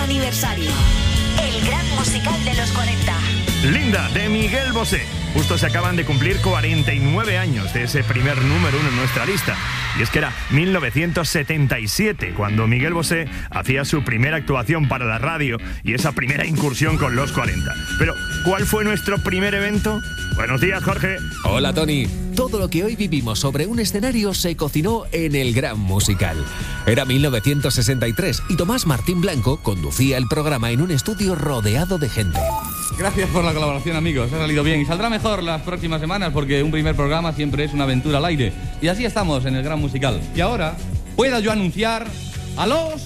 aniversario. El gran musical de los 40. Linda, de Miguel Bosé. Justo se acaban de cumplir 49 años de ese primer número 1 en nuestra lista. Y es que era 1977 cuando Miguel Bosé hacía su primera actuación para la radio y esa primera incursión con los 40. Pero, ¿cuál fue nuestro primer evento? Buenos días, Jorge. Hola, Tony. Todo lo que hoy vivimos sobre un escenario se cocinó en el Gran Musical. Era 1963 y Tomás Martín Blanco conducía el programa en un estudio rodeado de gente. Gracias por la colaboración, amigos. Ha salido bien y saldrá mejor las próximas semanas porque un primer programa siempre es una aventura al aire. Y así estamos en el Gran Musical. Y ahora pueda yo anunciar a los...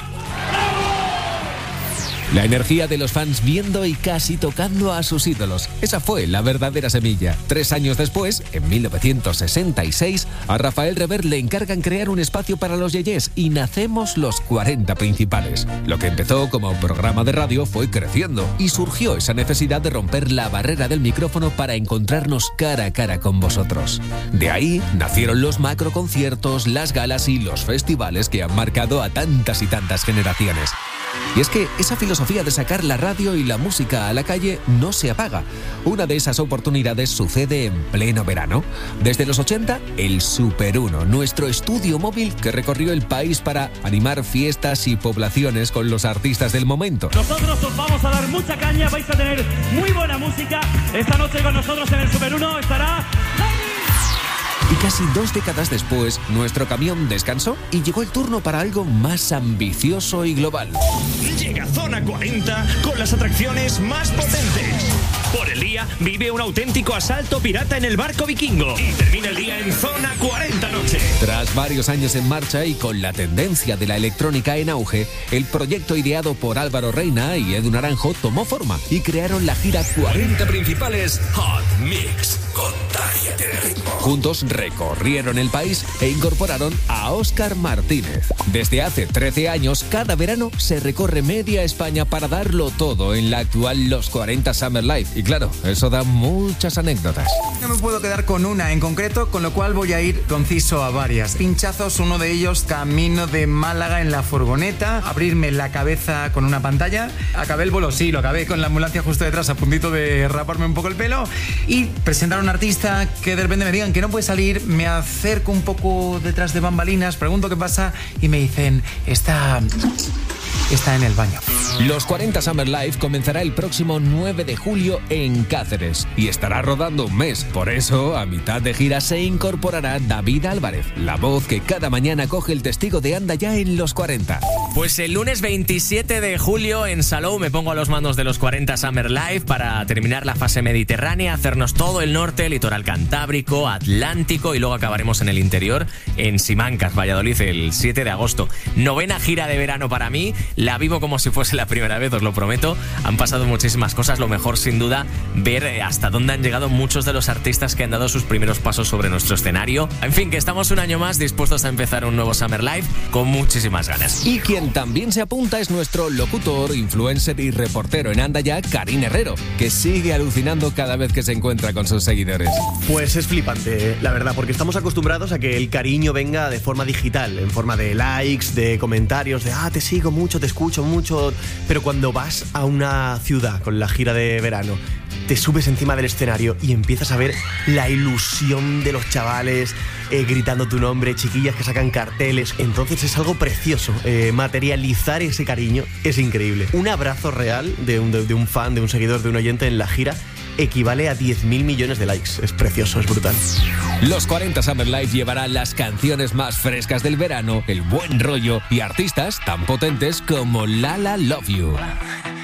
La energía de los fans viendo y casi tocando a sus ídolos. Esa fue la verdadera semilla. 3 años después, en 1966, a Rafael Revert le encargan crear un espacio para los yeyés y nacemos los 40 principales. Lo que empezó como programa de radio fue creciendo y surgió esa necesidad de romper la barrera del micrófono para encontrarnos cara a cara con vosotros. De ahí nacieron los macroconciertos, las galas y los festivales que han marcado a tantas y tantas generaciones. Y es que esa filosofía de sacar la radio y la música a la calle no se apaga. Una de esas oportunidades sucede en pleno verano. Desde los 80, el Super 1, nuestro estudio móvil que recorrió el país para animar fiestas y poblaciones con los artistas del momento. Nosotros os vamos a dar mucha caña, vais a tener muy buena música. Esta noche con nosotros en el Super 1 estará... Y casi 2 décadas después, nuestro camión descansó y llegó el turno para algo más ambicioso y global. Llega Zona 40 con las atracciones más potentes. Por el día, vive un auténtico asalto pirata en el barco vikingo. Y termina el día en Zona 40 Noche. Tras varios años en marcha y con la tendencia de la electrónica en auge, el proyecto ideado por Álvaro Reina y Edu Naranjo tomó forma y crearon la gira 40 principales Hot Mix. Contágiate de ritmo. Juntos recorrieron el país e incorporaron a Óscar Martínez. Desde hace 13 años, cada verano se recorre media España para darlo todo en la actual Los 40 Summer Live. Y claro, eso da muchas anécdotas. No me puedo quedar con una en concreto, con lo cual voy a ir conciso a varias. Pinchazos, uno de ellos camino de Málaga en la furgoneta, abrirme la cabeza con una pantalla. Acabé el bolo, sí, lo acabé con la ambulancia justo detrás, a puntito de raparme un poco el pelo. Y presentar a un artista que de repente me digan que no puede salir, me acerco un poco detrás de bambalinas, pregunto qué pasa y me dicen, está en el baño. Los 40 Summer Live comenzará el próximo 9 de julio en Cáceres y estará rodando un mes. Por eso, a mitad de gira se incorporará David Álvarez, la voz que cada mañana coge el testigo de Anda Ya en Los 40. Pues el lunes 27 de julio en Salou me pongo a los mandos de los 40 Summer Live para terminar la fase mediterránea, hacernos todo el norte, litoral cantábrico, atlántico y luego acabaremos en el interior, en Simancas, Valladolid, el 7 de agosto. 9ª gira de verano para mí, la vivo como si fuese la primera vez, os lo prometo. Han pasado muchísimas cosas, lo mejor sin duda ver hasta dónde han llegado muchos de los artistas que han dado sus primeros pasos sobre nuestro escenario. En fin, que estamos un año más dispuestos a empezar un nuevo Summer Live con muchísimas ganas. Y quien también se apunta es nuestro locutor, influencer y reportero en Anda Ya, Karim Herrero, que sigue alucinando cada vez que se encuentra con sus seguidores. Pues es flipante, la verdad, porque estamos acostumbrados a que el cariño venga de forma digital, en forma de likes, de comentarios, de te sigo mucho, te escucho mucho, pero cuando vas a una ciudad con la gira de verano, te subes encima del escenario y empiezas a ver la ilusión de los chavales gritando tu nombre, chiquillas que sacan carteles. Entonces es algo precioso. Materializar ese cariño es increíble. Un abrazo real de un fan, de un seguidor, de un oyente en la gira equivale a 10.000 millones de likes. Es precioso, es brutal. Los 40 Summer Live llevará las canciones más frescas del verano, el buen rollo y artistas tan potentes como Lala Love You.